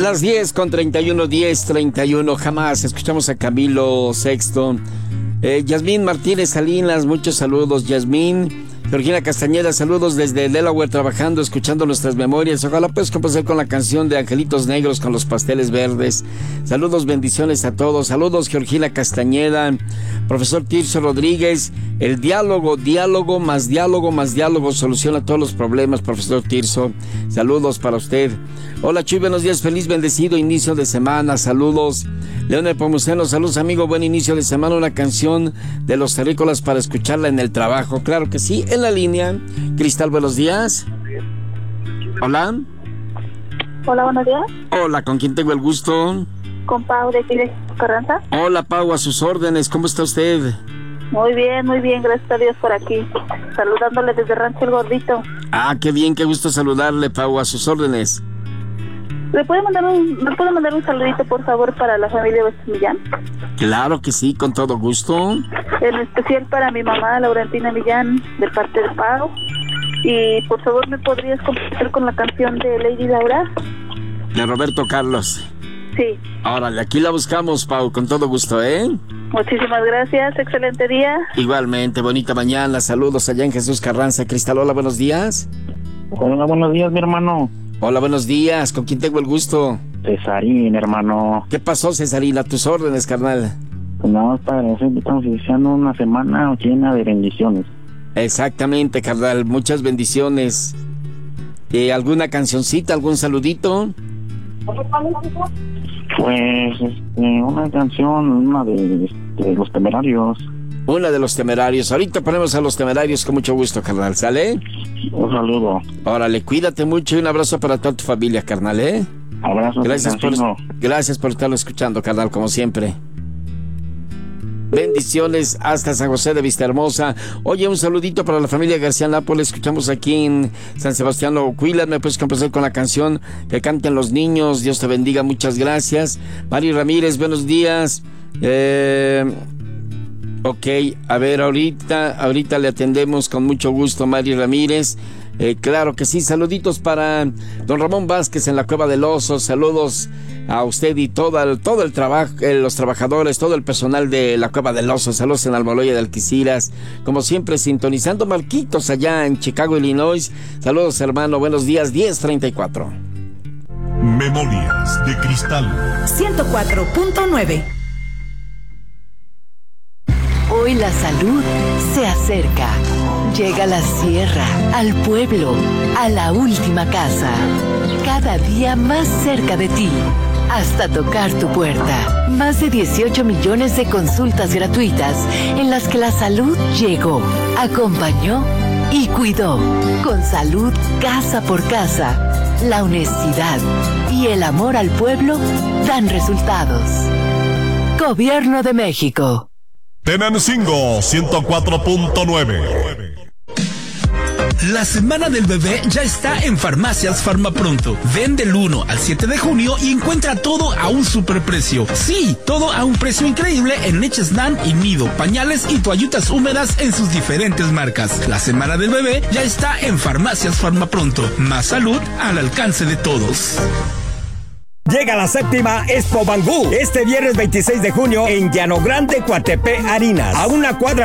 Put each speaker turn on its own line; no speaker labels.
Las 10:31, 10:31, jamás. Escuchamos a Camilo Sexto. Yasmín Martínez Salinas, muchos saludos, Yasmín. Georgina Castañeda, saludos desde Delaware, trabajando, escuchando nuestras memorias. Ojalá puedas complacer con la canción de Angelitos Negros con los pasteles verdes. Saludos, bendiciones a todos. Saludos, Georgina Castañeda. Profesor Tirso Rodríguez, el diálogo más diálogo soluciona todos los problemas, profesor Tirso. Saludos para usted. Hola, Chuy, buenos días, feliz, bendecido inicio de semana. Saludos. León Pomuceno, saludos, amigo, buen inicio de semana. Una canción de Los Terrícolas para escucharla en el trabajo. Claro que sí. En la línea, Cristal, buenos días. Hola.
Hola, buenos días.
Hola, ¿con quién tengo el gusto?
Con Pau de aquí de Carranza.
Hola, Pau, a sus órdenes, ¿cómo está usted?
Muy bien, gracias a Dios por aquí. Saludándole desde Rancho El Gordito.
Ah, qué bien, qué gusto saludarle, Pau, a sus órdenes.
¿Me puede mandar un saludito, por favor, para la familia de Millán?
Claro que sí, con todo gusto.
En especial para mi mamá, Laurentina Millán, de parte de Pau. Y, por favor, ¿me podrías complacer con la canción de Lady Laura?
De Roberto Carlos.
Sí.
Órale, aquí la buscamos, Pau, con todo gusto, ¿eh?
Muchísimas gracias, excelente día.
Igualmente, bonita mañana, saludos allá en Jesús Carranza. Cristal, hola, buenos días.
Hola, buenos días, mi hermano.
Hola, buenos días, ¿con quién tengo el gusto?
Cesarín, hermano.
¿Qué pasó, Cesarín? A tus órdenes, carnal.
Pues nada más para decir que estamos iniciando una semana llena de bendiciones.
Exactamente, carnal, muchas bendiciones. ¿Alguna cancioncita, algún saludito?
Pues, una canción, una de Los Temerarios.
Una de Los Temerarios. Ahorita ponemos a Los Temerarios con mucho gusto, carnal, ¿sale?
Un saludo.
Órale, cuídate mucho y un abrazo para toda tu familia, carnal, ¿eh?
Abrazo.
Gracias por estarlo escuchando, carnal, como siempre. Bendiciones hasta San José de Vistahermosa. Oye, un saludito para la familia García Nápoles. Escuchamos aquí en San Sebastián Locuila. Me puedes complacer con la canción que canten los niños. Dios te bendiga, muchas gracias. Mari Ramírez, buenos días. Ok, a ver, ahorita le atendemos con mucho gusto, Mari Ramírez. Claro que sí, saluditos para don Ramón Vázquez en la Cueva del Oso. Saludos a usted y todo el trabajo, los trabajadores, todo el personal de la Cueva del Oso. Saludos en Almoloya de Alquiciras, como siempre sintonizando. Marquitos allá en Chicago, Illinois. Saludos, hermano, buenos días, 10:34.
Memorias de Cristal
104.9.
Hoy la salud se acerca. Llega a la sierra, al pueblo, a la última casa. Cada día más cerca de ti, hasta tocar tu puerta. Más de 18 millones de consultas gratuitas en las que la salud llegó, acompañó y cuidó. Con salud casa por casa, la honestidad y el amor al pueblo dan resultados. Gobierno de México.
Tenancingo 104.9.
La semana del bebé ya está en Farmacias Farmapronto. Ven del 1 al 7 de junio y encuentra todo a un superprecio. Sí, todo a un precio increíble en leches NAN y Nido, pañales y toallitas húmedas en sus diferentes marcas. La semana del bebé ya está en Farmacias Farmapronto. Más salud al alcance de todos.
Llega la séptima Expo Bangú este viernes 26 de junio en Llano Grande, Coatepec, Harinas, a una cuadra